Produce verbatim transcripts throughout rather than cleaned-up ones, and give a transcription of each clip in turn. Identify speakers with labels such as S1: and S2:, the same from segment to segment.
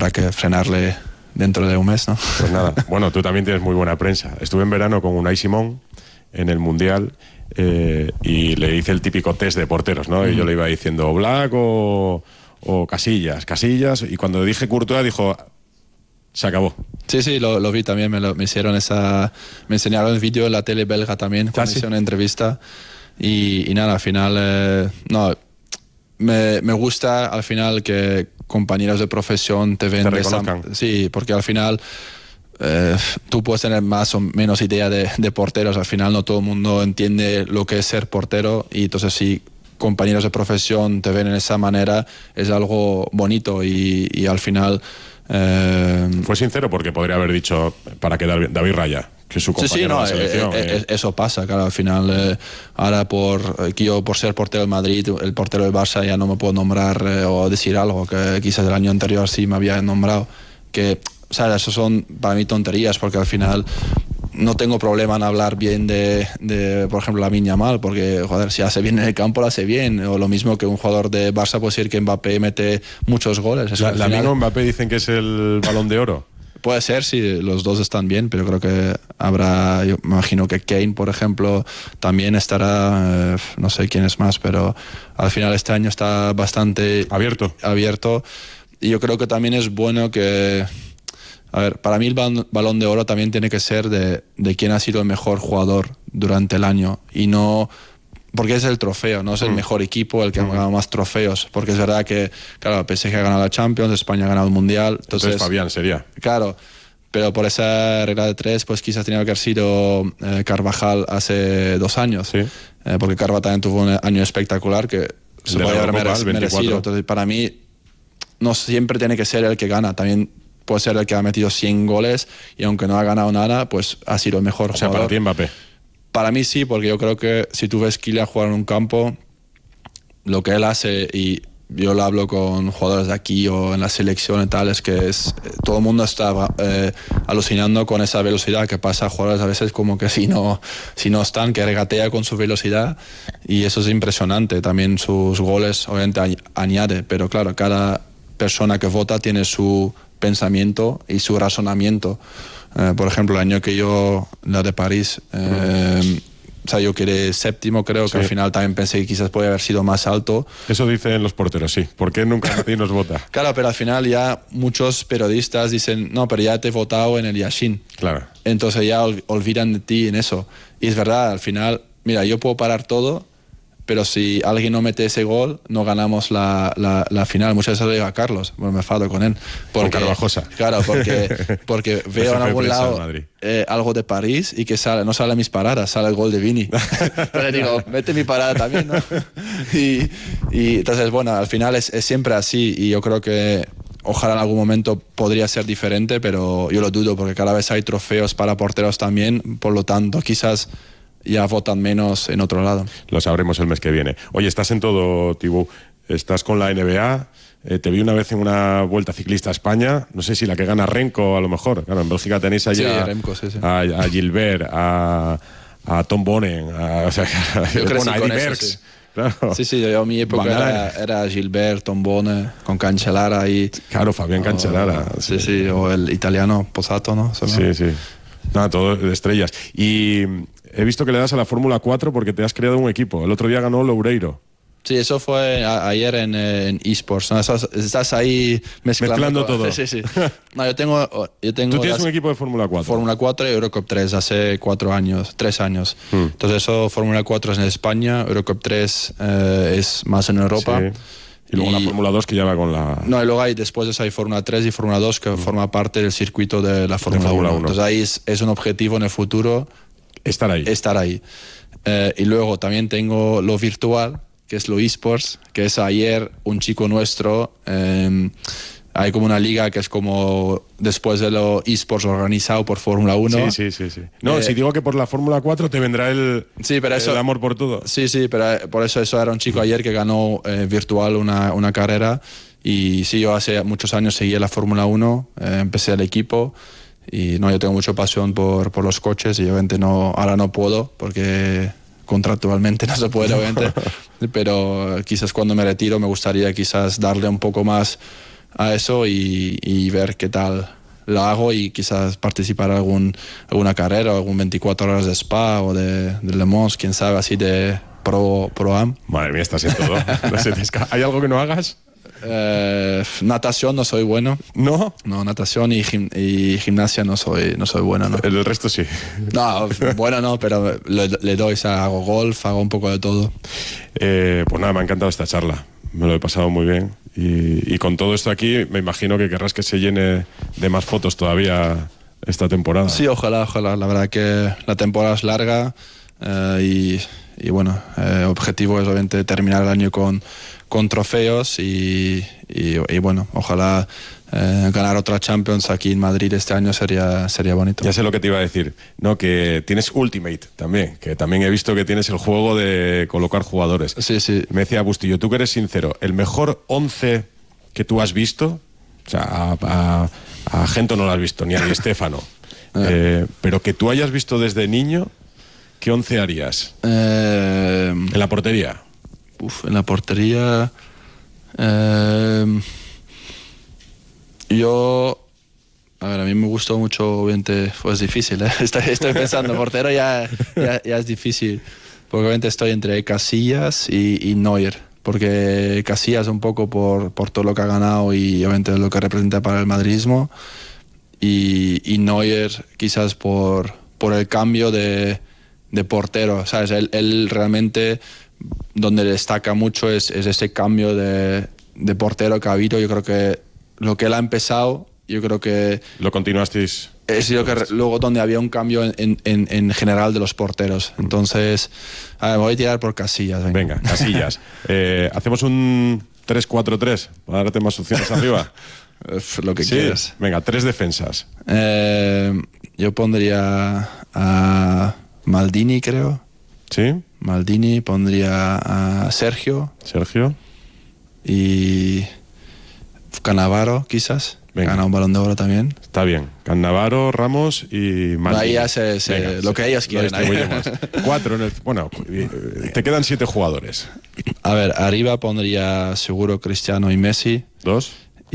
S1: habrá que frenarle dentro de un mes, ¿no?
S2: Pues nada, bueno, tú también tienes muy buena prensa. Estuve en verano con Unai Simón en el Mundial eh, y le hice el típico test de porteros, ¿no? Y yo le iba diciendo Black o, o Casillas, Casillas, y cuando dije Courtois dijo, se acabó.
S1: Sí, sí, lo, lo vi también, me, lo, me hicieron esa, me enseñaron el vídeo en la tele belga también, cuando
S2: ¿Ah, sí?
S1: hicieron una entrevista y, y nada, al final, eh, no, me, me gusta al final que compañeros de profesión te ven
S2: te
S1: de esa,
S2: reconozcan.
S1: sí, porque al final eh, tú puedes tener más o menos idea de, de porteros, al final no todo el mundo entiende lo que es ser portero y entonces si compañeros de profesión te ven en esa manera es algo bonito y, y al final eh,
S2: Fue sincero porque podría haber dicho para que David Raya, que es su compañero
S1: sí, sí, no,
S2: de la selección.
S1: eh, eh, eso pasa, claro, al final eh, ahora por que yo por ser portero del Madrid, el portero del Barça ya no me puedo nombrar eh, o decir algo que quizás el año anterior sí me había nombrado, que, o sea, eso son para mí tonterías porque al final no tengo problema en hablar bien de, de por ejemplo, Lamine Yamal, porque, joder, si hace bien en el campo, lo hace bien. O lo mismo que un jugador de Barça puede decir que Mbappé mete muchos goles. Eso
S2: La,
S1: al
S2: Lamine
S1: final
S2: o Mbappé dicen que es el Balón de Oro.
S1: puede ser, si los dos están bien, pero creo que habrá, yo me imagino que Kane, por ejemplo, también estará, eh, no sé quién es más, pero al final este año está bastante
S2: Abierto.
S1: abierto. Y yo creo que también es bueno que... A ver, para mí el Balón de Oro también tiene que ser de, de quién ha sido el mejor jugador durante el año y no porque es el trofeo, no es el
S2: mm.
S1: mejor equipo el que mm. ha ganado más trofeos, porque es verdad que, claro, P S G ha ganado la Champions, España ha ganado el Mundial. Entonces,
S2: entonces Fabián sería.
S1: Claro, pero por esa regla de tres, pues quizás tenía que haber sido eh, Carvajal hace dos años,
S2: sí.
S1: eh, porque Carvajal también tuvo un año espectacular que
S2: el
S1: se podía haber mere merecido. Entonces, para mí, no siempre tiene que ser el que gana, también puede ser el que ha metido cien goles y aunque no ha ganado nada, pues ha sido el mejor
S2: o sea,
S1: jugador.
S2: para ti Mbappé.
S1: Para mí sí, porque yo creo que si tú ves Kylian jugar en un campo, lo que él hace, y yo lo hablo con jugadores de aquí o en la selección y tal, es que es, todo el mundo está eh, alucinando con esa velocidad que pasa a jugadores a veces como que si no, si no están, que regatea con su velocidad y eso es impresionante. También sus goles obviamente añade, pero claro, cada persona que vota tiene su pensamiento y su razonamiento. Uh, por ejemplo, el año que yo, la de París, eh, mm. o sea, yo quedé séptimo, creo sí. que al final también pensé que quizás podía haber sido más alto.
S2: Eso dicen los porteros, sí. ¿Por qué nunca nadie nos vota?
S1: Claro, pero al final ya muchos periodistas dicen, no, pero ya te he votado en el Yashin.
S2: Claro.
S1: Entonces ya ol olvidan de ti en eso. Y es verdad, al final, mira, yo puedo parar todo, pero si alguien no mete ese gol, no ganamos la, la, la final. Muchas veces lo digo a Carlos, bueno, me fado con él. Porque,
S2: con Carvajosa.
S1: Claro, porque, porque veo en algún lado eh, algo de París y que sale, no sale mis paradas, sale el gol de Vini. Entonces digo, mete mi parada también, ¿no? y, y entonces, bueno, al final es, es siempre así y yo creo que ojalá en algún momento podría ser diferente, pero yo lo dudo porque cada vez hay trofeos para porteros también, por lo tanto, quizás ya votan menos en otro lado.
S2: Lo sabremos el mes que viene. Oye, estás en todo, Thibaut. Estás con la N B A. Eh, te vi una vez en una Vuelta Ciclista a España. No sé si la que gana Renko, a lo mejor. Claro, en Bélgica tenéis allá
S1: sí, Remco, sí, sí.
S2: A, a Gilbert, a, a Tom Bonen, a, o sea,
S1: yo
S2: bueno, a Eddie
S1: con
S2: Merckx.
S1: Eso, sí.
S2: Claro.
S1: Sí, sí, yo en mi época era, era Gilbert, Tom Bonen, con Cancellara y...
S2: Claro, Fabián Cancellara.
S1: Oh, sí, sí, o el italiano Posato, ¿no? ¿Sabes?
S2: Sí, sí. Nada, todo de estrellas. Y he visto que le das a la Fórmula cuatro porque te has creado un equipo. El otro día ganó Loureiro.
S1: Sí, eso fue a, ayer en, en eSports, ¿no? Estás, estás ahí mezclando,
S2: mezclando todo.
S1: Sí, sí, sí. No, yo tengo, yo tengo
S2: Tú tienes
S1: las,
S2: un equipo de Fórmula cuatro.
S1: Fórmula cuatro y Eurocup tres hace cuatro años, tres años. Hmm. Entonces eso, Fórmula cuatro es en España, Eurocup tres eh, es más en Europa.
S2: Sí. Y luego y, la Fórmula dos que ya va con la...
S1: No, y luego hay, después de eso hay Fórmula tres y Fórmula dos que hmm. forma parte del circuito de la Fórmula uno. Entonces ahí es, es un objetivo en el futuro.
S2: Estar ahí.
S1: Estar ahí. Eh, y luego también tengo lo virtual, que es lo eSports, que es ayer un chico nuestro, eh, hay como una liga que es como después de lo eSports organizado por Fórmula uno.
S2: Sí, sí, sí, sí. No, eh, si digo que por la Fórmula cuatro te vendrá el,
S1: sí, pero eso,
S2: el amor por todo.
S1: Sí, sí, pero por eso eso era un chico ayer que ganó eh, virtual una, una carrera y sí, yo hace muchos años seguí la Fórmula uno, eh, empecé el equipo y no, yo tengo mucha pasión por, por los coches y obviamente no, ahora no puedo porque... contractualmente no se puede, obviamente, pero quizás cuando me retiro me gustaría quizás darle un poco más a eso y, y ver qué tal lo hago y quizás participar en algún, alguna carrera, algún veinticuatro horas de Spa o de, de Le Mans, quién sabe, así de Pro, Pro Am.
S2: Madre mía, estás en todo. No se te esca- ¿Hay algo que no hagas?
S1: Eh, natación no soy bueno.
S2: ¿No?
S1: No, natación y, gim- y gimnasia no soy, no soy bueno, ¿no?
S2: El, el resto sí.
S1: No, bueno no, pero le, le doy, o sea, hago golf, hago un poco de todo.
S2: Eh, pues nada, me ha encantado esta charla. Me lo he pasado muy bien. Y, y con todo esto aquí, me imagino que querrás que se llene de más fotos todavía esta temporada.
S1: Sí, ojalá, ojalá. La verdad que la temporada es larga eh, y, y bueno, el eh, objetivo es obviamente terminar el año con, con trofeos y, y, y bueno, ojalá eh, ganar otra Champions aquí en Madrid este año sería, sería bonito.
S2: Ya sé lo que te iba a decir, no, que tienes Ultimate también, que también he visto que tienes el juego de colocar jugadores.
S1: Sí, sí.
S2: Me decía Bustillo, tú que eres sincero, el mejor once que tú has visto, o sea, a, a, a Gento no lo has visto, ni a Di Stéfano, eh, pero que tú hayas visto desde niño, ¿qué once harías?
S1: Eh,
S2: En la portería.
S1: Uf, en la portería... Eh, yo... A ver, a mí me gustó mucho, obviamente, pues difícil, ¿eh? Estoy, estoy pensando, portero ya, ya, ya es difícil, porque obviamente estoy entre Casillas y, y Neuer, porque Casillas un poco por, por todo lo que ha ganado y obviamente lo que representa para el madridismo, y, y Neuer quizás por, por el cambio de, de portero, ¿sabes? Él, él realmente, donde destaca mucho es, es ese cambio de, de portero que ha habido. Yo creo que lo que él ha empezado, yo creo que
S2: ¿Lo continuasteis?
S1: he sido que re- luego donde había un cambio en, en, en general de los porteros. Entonces, a ver, me voy a tirar por Casillas. Venga,
S2: Venga, Casillas. eh, ¿Hacemos un tres cuatro tres para darte más opciones arriba?
S1: Uf, lo que
S2: Sí.
S1: quieras.
S2: Venga, tres defensas.
S1: Eh, yo pondría a Maldini, creo.
S2: ¿Sí?
S1: Maldini, pondría a Sergio
S2: Sergio.
S1: y Cannavaro, quizás.
S2: Venga.
S1: Gana un Balón de Oro también.
S2: Está bien. Cannavaro, Ramos y Maldini.
S1: Ahí ya se- se-
S2: Venga,
S1: lo que ellos
S2: lo
S1: quieren, ahí.
S2: distribuimos. Cuatro en el... Bueno, eh, te quedan siete jugadores.
S1: A ver, arriba pondría seguro Cristiano y Messi.
S2: Dos.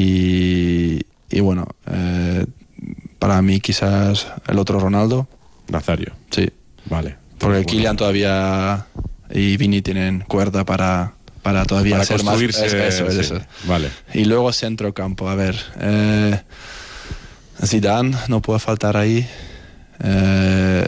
S1: Y, y bueno, eh, para mí quizás el otro Ronaldo.
S2: Nazario.
S1: Sí.
S2: Vale.
S1: Porque
S2: Bueno.
S1: Kylian todavía y Vini tienen cuerda para, para todavía
S2: Para
S1: ser más.
S2: construirse.
S1: es- Eso, es
S2: sí.
S1: eso.
S2: Vale.
S1: Y luego centrocampo, a ver. Eh, Zidane no puede faltar ahí. Eh,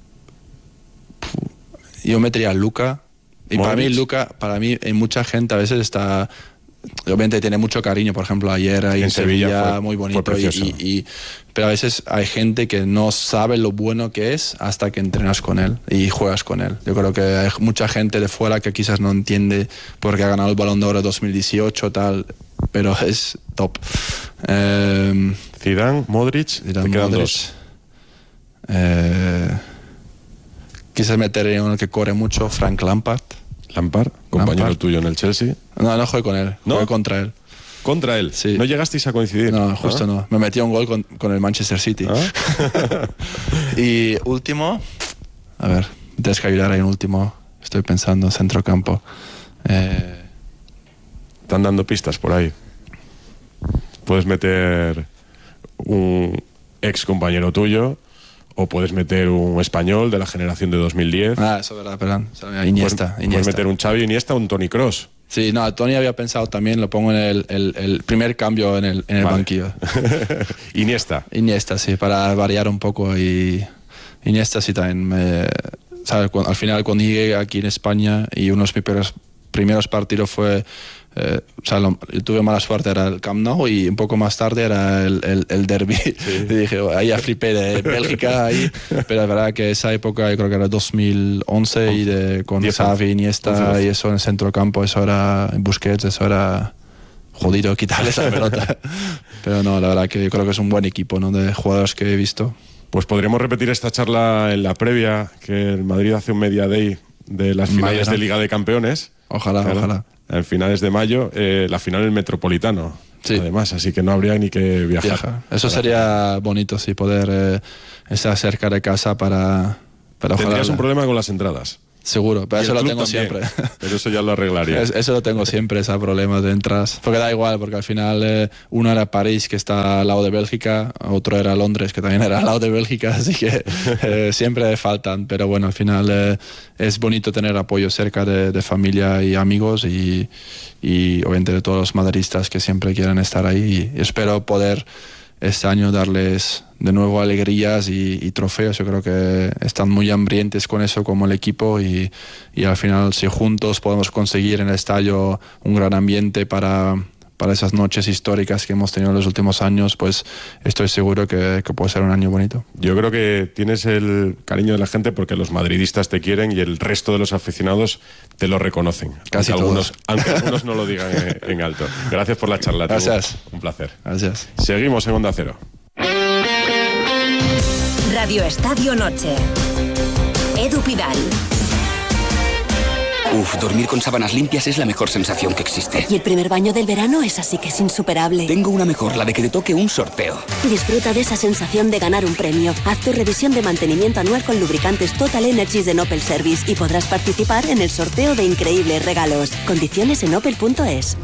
S1: pu- yo metería a Luka. Y para mí,
S2: Modric.
S1: Luka, para mí, hay mucha gente a veces está. Obviamente tiene mucho cariño, por ejemplo, ayer ahí en,
S2: En Sevilla
S1: Sevilla,
S2: fue-
S1: muy
S2: fue
S1: bonito. y,
S2: precioso.
S1: y- y- pero a veces hay gente que no sabe lo bueno que es hasta que entrenas con él y juegas con él. Yo creo que hay mucha gente de fuera que quizás no entiende por qué ha ganado el Balón de Oro dos mil dieciocho, tal, pero es top. Eh,
S2: Zidane, Modric.
S1: Zidane,
S2: te quedan
S1: Modric.
S2: dos.
S1: Eh, quizás meter uno que corre mucho, Frank Lampard.
S2: Lampard, compañero
S1: Lampard.
S2: tuyo en el Chelsea.
S1: No, no jugué con él,
S2: ¿No?
S1: jugué contra él.
S2: Contra él.
S1: Sí.
S2: ¿No llegasteis a coincidir?
S1: No, justo
S2: ¿Ah?
S1: no. Me metió un gol con, con el Manchester City.
S2: ¿Ah?
S1: Y último, a ver, tienes que ayudar ahí en último. Estoy pensando, centrocampo. Eh,
S2: Están dando pistas por ahí. Puedes meter un ex compañero tuyo o puedes meter un español de la generación de dos mil diez.
S1: ah, eso es verdad, perdón. Iniesta,
S2: Puedes,
S1: Iniesta.
S2: puedes meter un Xavi Iniesta o un Toni Kroos.
S1: Sí, no, Tony había pensado también, lo pongo en el, el, el primer cambio en el, en el
S2: Vale.
S1: banquillo.
S2: Iniesta.
S1: Iniesta, sí, para variar un poco. Y Iniesta sí también. Me, ¿sabes? Cuando, al final, cuando llegué aquí en España y uno de mis primeros, primeros partidos fue. Eh, o sea, lo, yo tuve mala suerte, era el Camp Nou y un poco más tarde era el, el, el derby. Y dije, oh, ahí ya flipé de Bélgica, ahí. Pero es verdad que esa época, yo creo que era dos mil once y de, con
S2: diez,
S1: Xavi, Iniesta
S2: once, doce.
S1: y eso en el centro campo, eso era en Busquets, eso era jodido quitarle esa pelota. Pero no, la verdad que yo creo que es un buen equipo, ¿no? De jugadores que he visto.
S2: Pues podríamos repetir esta charla en la previa, que el Madrid hace un media day de las finales
S1: Mayo, ¿no?
S2: de Liga de Campeones.
S1: Ojalá,
S2: Claro.
S1: ojalá.
S2: En finales de mayo, eh, la final en el Metropolitano.
S1: Sí.
S2: Además, así que no habría ni que viajar.
S1: Viaja. Eso sería bonito, sí, poder eh, estar cerca de casa para, para ojalá.
S2: Tendrías un problema con las entradas.
S1: Seguro, pero
S2: Y
S1: eso
S2: el
S1: lo
S2: club
S1: tengo
S2: también,
S1: siempre.
S2: Pero eso ya lo arreglaría.
S1: Es- Eso lo tengo siempre, ese problema de entras. Porque da igual, porque al final eh, uno era París, que está al lado de Bélgica, otro era Londres, que también era al lado de Bélgica, así que eh, siempre faltan. Pero bueno, al final eh, es bonito tener apoyo cerca de, de familia y amigos y, y obviamente de todos los madridistas que siempre quieren estar ahí. Y espero poder este año darles de nuevo alegrías y, y trofeos. Yo creo que están muy hambrientes con eso como el equipo y, y al final si juntos podemos conseguir en el estadio un gran ambiente para, para esas noches históricas que hemos tenido en los últimos años, pues estoy seguro que, que puede ser un año bonito.
S2: Yo creo que tienes el cariño de la gente porque los madridistas te quieren y el resto de los aficionados te lo reconocen.
S1: Casi
S2: aunque algunos,
S1: todos.
S2: aunque algunos no lo digan en, en alto. Gracias por la charla. Tiago.
S1: Gracias.
S2: Un placer.
S1: Gracias.
S2: Seguimos en Onda Cero.
S3: Radio Estadio Noche. Edu Pidal.
S4: Uf, dormir con sábanas limpias es la mejor sensación que existe.
S5: Y el primer baño del verano es así que es insuperable.
S4: Tengo una mejor, la de que te toque un sorteo.
S5: Disfruta de esa sensación de ganar un premio. Haz tu revisión de mantenimiento anual con lubricantes Total Energies de Opel Service y podrás participar en el sorteo de increíbles regalos. Condiciones en opel punto es.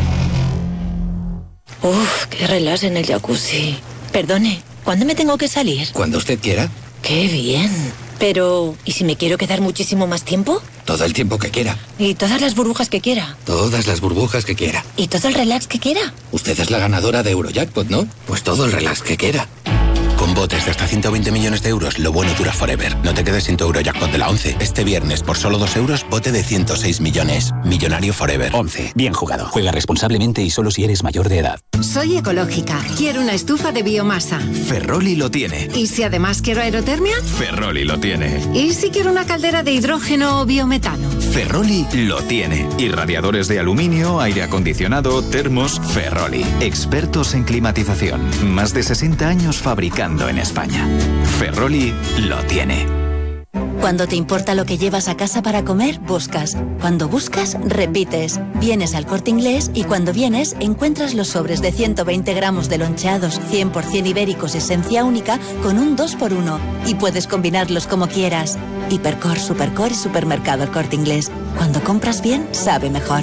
S6: Uf, qué relax en el jacuzzi. Perdone, ¿cuándo me tengo que salir?
S4: Cuando usted quiera.
S6: Qué bien. Pero, ¿y si me quiero quedar muchísimo más tiempo?
S4: Todo el tiempo que quiera.
S6: ¿Y todas las burbujas que quiera?
S4: Todas las burbujas que quiera.
S6: ¿Y todo el relax que quiera?
S4: Usted es la ganadora de Eurojackpot, ¿no? Pues todo el relax que quiera. Con botes de hasta ciento veinte millones de euros, lo bueno dura forever. No te quedes sin tu Eurojackpot de la once. Este viernes, por solo dos euros, bote de ciento seis millones. Millonario forever.
S7: once. Bien jugado. Juega responsablemente y solo si eres mayor de edad.
S8: Soy ecológica. Quiero una estufa de biomasa.
S9: Ferroli lo tiene.
S8: ¿Y si además quiero aerotermia?
S9: Ferroli lo tiene.
S8: ¿Y si quiero una caldera de hidrógeno o biometano?
S9: Ferroli lo tiene. Y radiadores de aluminio, aire acondicionado, termos, Ferroli. Expertos en climatización. Más de sesenta años fabricando en España. Ferroli lo tiene.
S5: Cuando te importa lo que llevas a casa para comer, buscas. Cuando buscas, repites. Vienes al Corte Inglés y cuando vienes, encuentras los sobres de ciento veinte gramos de loncheados cien por ciento ibéricos esencia única con un dos por uno. Y puedes combinarlos como quieras. Hipercor, Supercor y Supermercado El Corte Inglés. Cuando compras bien, sabe mejor.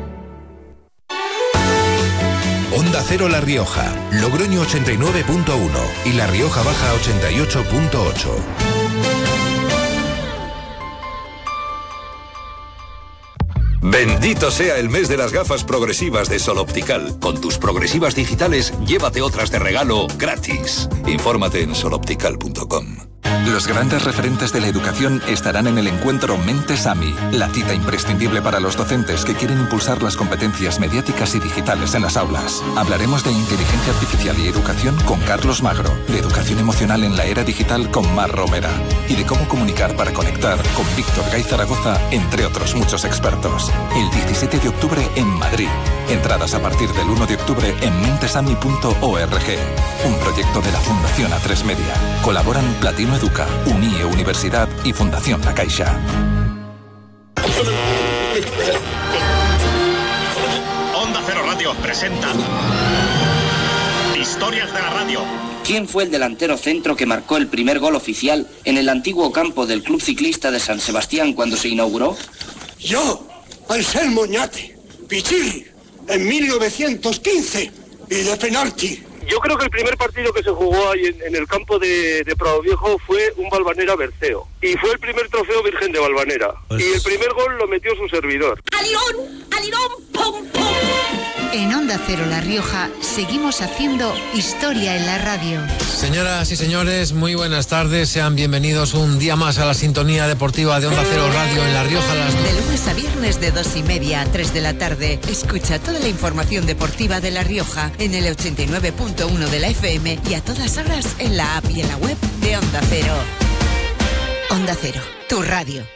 S10: Onda Cero La Rioja, Logroño ochenta y nueve punto uno y La Rioja Baja ochenta y ocho punto ocho.
S11: Bendito sea el mes de las gafas progresivas de Sol Optical. Con tus progresivas digitales, llévate otras de regalo gratis. Infórmate en sol optical punto com.
S12: Los grandes referentes de la educación estarán en el encuentro Mentes AMI, la cita imprescindible para los docentes que quieren impulsar las competencias mediáticas y digitales en las aulas. Hablaremos de inteligencia artificial y educación con Carlos Magro, de educación emocional en la era digital con Mar Romera y de cómo comunicar para conectar con Víctor Gay Zaragoza, entre otros muchos expertos. El diecisiete de octubre en Madrid. Entradas a partir del uno de octubre en mentesami punto org. Un proyecto de la Fundación A tres Media. Colaboran Platino Educa, Unie Universidad y Fundación La Caixa.
S13: Onda Cero Radio presenta Historias de la Radio.
S4: ¿Quién fue el delantero centro que marcó el primer gol oficial en el antiguo campo del Club Ciclista de San Sebastián cuando se inauguró?
S14: Yo, Anselmo Oñate, Pichirri, en mil novecientos quince, y de penalti.
S15: Yo creo que el primer partido que se jugó ahí en, en el campo de, de Prado Viejo fue un Valvanera Berceo. Y fue el primer trofeo Virgen de Valvanera. Pues... Y el primer gol lo metió su servidor.
S8: ¡Alirón! ¡Alirón! ¡Pum, pum! En Onda Cero La Rioja seguimos haciendo historia en la radio.
S16: Señoras y señores, muy buenas tardes. Sean bienvenidos un día más a la sintonía deportiva de Onda Cero Radio en La Rioja. Las...
S8: De lunes a viernes de dos y media a tres de la tarde. Escucha toda la información deportiva de La Rioja en el ochenta y nueve punto uno de la F M y a todas horas en la app y en la web de Onda Cero. Onda Cero, tu radio.